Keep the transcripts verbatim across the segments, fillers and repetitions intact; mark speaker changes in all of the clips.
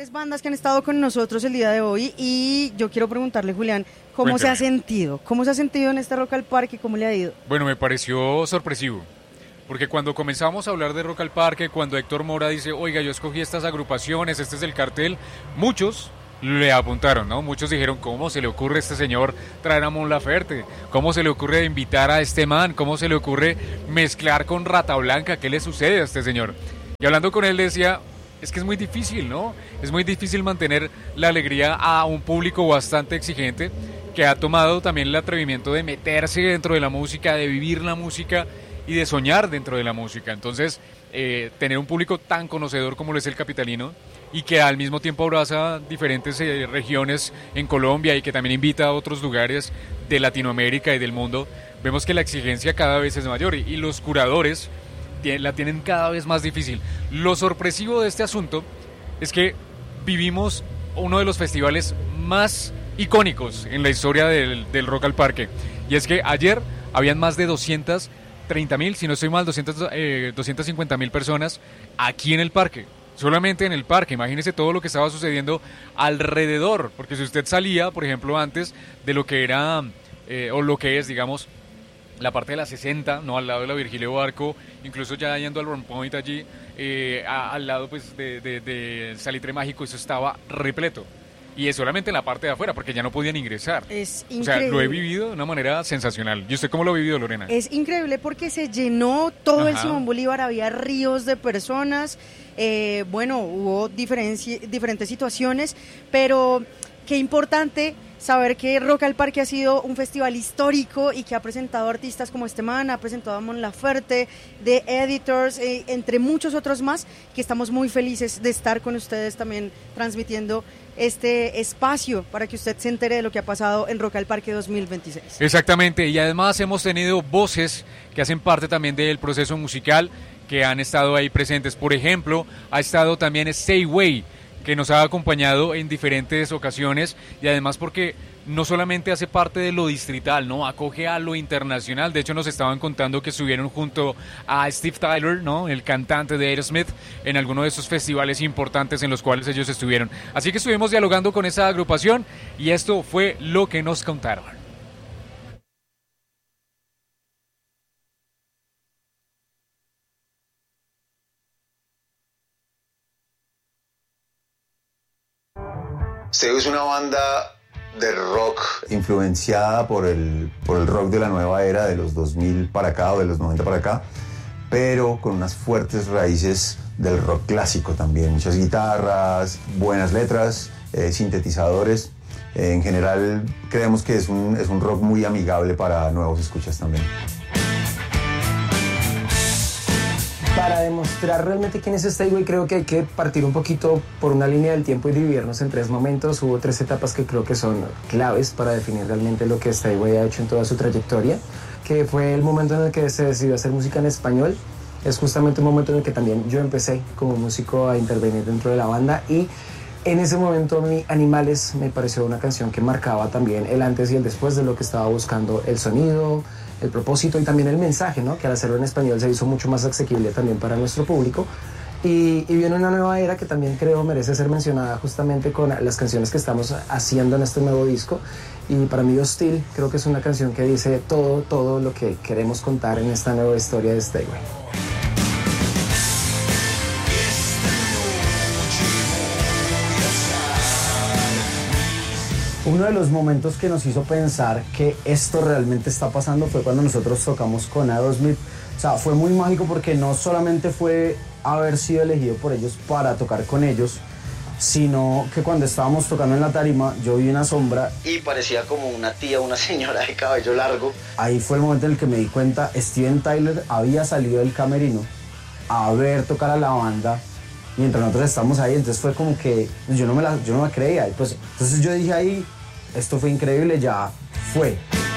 Speaker 1: diferentes bandas que han estado con nosotros el día de hoy y yo quiero preguntarle, Julián, ¿cómo
Speaker 2: Cuéntame.
Speaker 1: se ha sentido? ¿Cómo se ha sentido en este Rock al Parque? ¿Cómo le ha ido?
Speaker 2: Bueno, me pareció sorpresivo, porque cuando comenzamos a hablar de Rock al Parque, cuando Héctor Mora dice, oiga, yo escogí estas agrupaciones, este es el cartel, muchos le apuntaron, ¿no? Muchos dijeron, ¿cómo se le ocurre a este señor traer a Mon Laferte? ¿Cómo se le ocurre invitar a este man? ¿Cómo se le ocurre mezclar con Rata Blanca? ¿Qué le sucede a este señor? Y hablando con él decía, es que es muy difícil, ¿no? Es muy difícil mantener la alegría a un público bastante exigente que ha tomado también el atrevimiento de meterse dentro de la música, de vivir la música y de soñar dentro de la música. Entonces, eh, tener un público tan conocedor como lo es el capitalino y que al mismo tiempo abraza diferentes eh, regiones en Colombia y que también invita a otros lugares de Latinoamérica y del mundo, vemos que la exigencia cada vez es mayor y, y los curadores la tienen cada vez más difícil. Lo sorpresivo de este asunto es que vivimos uno de los festivales más icónicos en la historia del, del Rock al Parque, y es que ayer habían más de doscientas treinta mil, si no estoy mal, doscientas, eh, doscientas cincuenta mil personas aquí en el parque, solamente en el parque. Imagínese todo lo que estaba sucediendo alrededor, porque si usted salía, por ejemplo, antes de lo que era, eh, o lo que es, digamos, la parte de la sesenta, no, al lado de la Virgilio Barco, incluso ya yendo al Run Point allí, eh, a, al lado pues de, de, de Salitre Mágico, eso estaba repleto. Y es solamente en la parte de afuera, porque ya no podían ingresar.
Speaker 1: Es increíble.
Speaker 2: O sea, lo he vivido de una manera sensacional. ¿Y usted cómo lo ha vivido, Lorena?
Speaker 1: Es increíble porque se llenó todo Ajá. el Simón Bolívar, había ríos de personas, eh, bueno, hubo diferenci- diferentes situaciones, pero qué importante saber que Rock al Parque ha sido un festival histórico y que ha presentado artistas como este man, ha presentado a Mon Laferte, The Editors, eh, entre muchos otros más, que estamos muy felices de estar con ustedes también transmitiendo este espacio para que usted se entere de lo que ha pasado en Rock al Parque dos mil veintiséis.
Speaker 2: Exactamente, y además hemos tenido voces que hacen parte también del proceso musical, que han estado ahí presentes. Por ejemplo, ha estado también Stay Way, que nos ha acompañado en diferentes ocasiones, y además porque no solamente hace parte de lo distrital, no, acoge a lo internacional. De hecho, nos estaban contando que estuvieron junto a Steve Tyler, ¿no?, el cantante de Aerosmith, en alguno de esos festivales importantes en los cuales ellos estuvieron. Así que estuvimos dialogando con esa agrupación y esto fue lo que nos contaron.
Speaker 3: Stay es una banda de rock influenciada por el, por el rock de la nueva era, de los dos mil para acá o de los noventa para acá, pero con unas fuertes raíces del rock clásico también. Muchas guitarras, buenas letras, eh, sintetizadores. Eh, en general creemos que es un, es un rock muy amigable para nuevos escuchas también.
Speaker 4: Para demostrar realmente quién es Stay Way, creo que hay que partir un poquito por una línea del tiempo y dividirnos en tres momentos. Hubo tres etapas que creo que son claves para definir realmente lo que Stay Way ha hecho en toda su trayectoria, que fue el momento en el que se decidió hacer música en español. Es justamente un momento en el que también yo empecé como músico a intervenir dentro de la banda, y en ese momento mi Animales me pareció una canción que marcaba también el antes y el después de lo que estaba buscando el sonido, el propósito y también el mensaje, ¿no?, que al hacerlo en español se hizo mucho más asequible también para nuestro público. Y, y viene una nueva era que también creo merece ser mencionada justamente con las canciones que estamos haciendo en este nuevo disco. Y para mí Hostil creo que es una canción que dice todo, todo lo que queremos contar en esta nueva historia de Stay Way.
Speaker 5: Uno de los momentos que nos hizo pensar que esto realmente está pasando fue cuando nosotros tocamos con Aerosmith. O sea, fue muy mágico porque no solamente fue haber sido elegido por ellos para tocar con ellos, sino que cuando estábamos tocando en la tarima, yo vi una sombra
Speaker 6: y parecía como una tía, una señora de cabello largo.
Speaker 5: Ahí fue el momento en el que me di cuenta, Steven Tyler había salido del camerino a ver tocar a la banda mientras nosotros estamos ahí. Entonces fue como que yo no me la, yo no me creía. Y pues, entonces yo dije ahí, esto fue increíble, ya fue.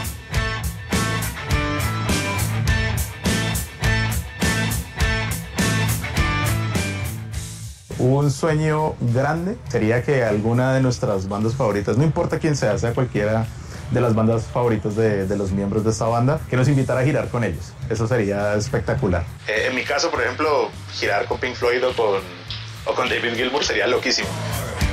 Speaker 7: Un sueño grande sería que alguna de nuestras bandas favoritas, no importa quién sea, sea cualquiera de las bandas favoritas de, de los miembros de esta banda, que nos invitara a girar con ellos. Eso sería espectacular.
Speaker 8: Eh, en mi caso, por ejemplo, girar con Pink Floyd o con, o con David Gilmour sería loquísimo.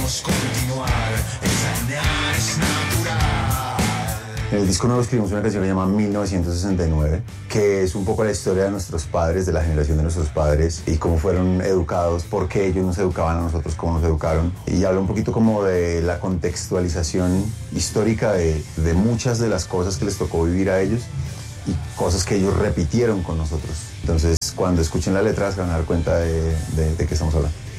Speaker 8: debemos continuar, extrañar es natural.
Speaker 3: En el disco nuevo escribimos una canción que se llama mil novecientos sesenta y nueve, que es un poco la historia de nuestros padres, de la generación de nuestros padres y cómo fueron educados, por qué ellos nos educaban a nosotros, cómo nos educaron. Y habla un poquito como de la contextualización histórica de, de muchas de las cosas que les tocó vivir a ellos y cosas que ellos repitieron con nosotros. Entonces, cuando escuchen la letra se van a dar cuenta de, de, de qué estamos hablando.